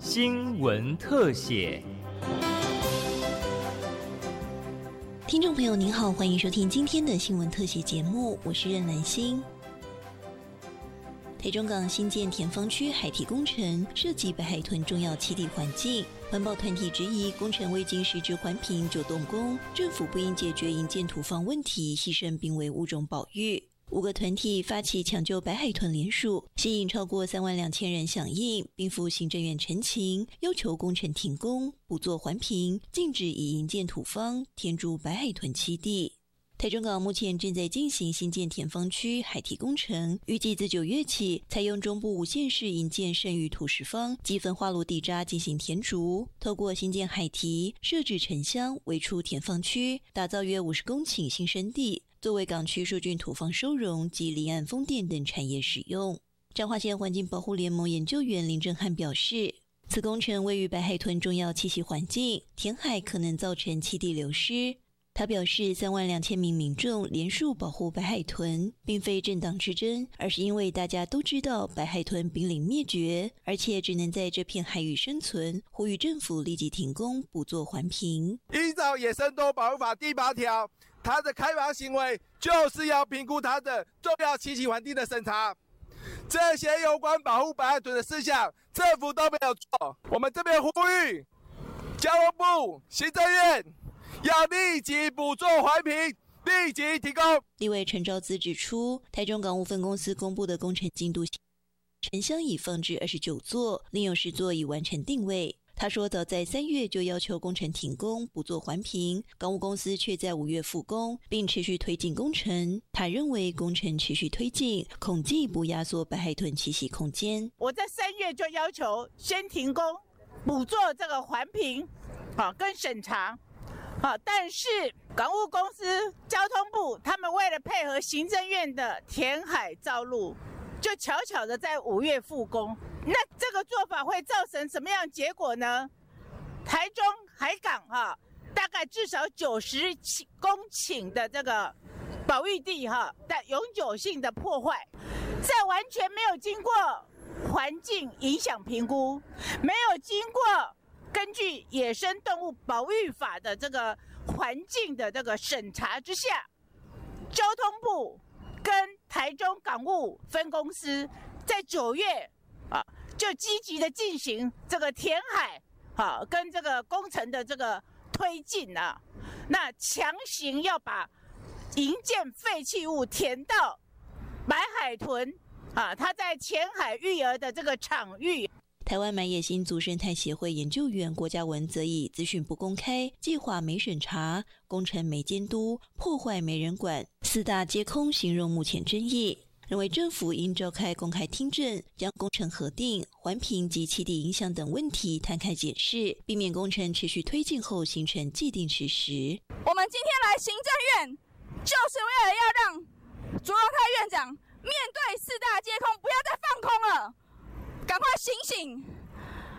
新闻特写。 听众朋友您好，欢迎收听今天的新闻特写节目，我是任兰心。台中港新建田方区海堤工程涉及北海豚重要栖地环境，环保团体质疑工程未经实质环评就动工，政府不应解决营建土方问题，牺牲濒危物种保育。5个团体发起抢救白海豚联署，吸引超过32000人响应，并赴行政院陈情，要求工程停工，不做环评，禁止以营建土方填筑白海豚栖地。台中港目前正在进行新建田方区海堤工程，预计自9月起采用中部5县市营建剩余土石方及焚化炉地渣进行填筑，透过新建海堤设置沉箱围出田方区，打造约50公顷新生地，作为港区疏浚土方收容及离岸风电等产业使用。彰化县环境保护联盟研究员林正汉表示，此工程位于白海豚重要栖息环境，填海可能造成栖地流失。他表示，32000名民众联署保护白海豚，并非政党之争，而是因为大家都知道白海豚濒临灭绝，而且只能在这片海域生存，呼吁政府立即停工，不做环评。 依照野生动物保护法第8条，它的开发行为就是要评估它的重要栖息环境的审查。这些有关保护白海豚的事项，政府都没有做。我们这边呼吁交通部、行政院要立即补做环评，立即提供。 立委陈昭姿指出，台中港务分公司公布的工程进度，沉箱已放置29座，另有10座已完成定位。他说，早在3月就要求工程停工，不做环评，港务公司却在5月复工，并持续推进工程。他认为工程持续推进，恐进一步压缩白海豚栖息空间。 我在3月就要求先停工，补做这个环评，跟审查。但是港务公司、交通部他们为了配合行政院的填海造陆，就巧巧的在5月复工。那这个做法会造成什么样的结果呢？台中海港大概至少90公顷的这个保育地的永久性的破坏，在完全没有经过环境影响评估，没有经过根据野生动物保育法的这个环境的这个审查之下，交通部跟台中港务分公司在9月就积极的进行这个填海跟这个工程的这个推进那强行要把营建废弃物填到白海豚它在前海育儿的这个场域。 台湾满野新族生态协会研究员郭嘉文则以资讯不公开、计划没审查、工程没监督、破坏没人管4大皆空形容目前争议，认为政府应召开公开听证，将工程核定、环评及栖地影响等问题摊开检视，避免工程持续推进后形成既定事实。 我们今天来行政院，就是为了要让卓荣泰院长面对4大皆空，不要再放空了，赶快醒醒！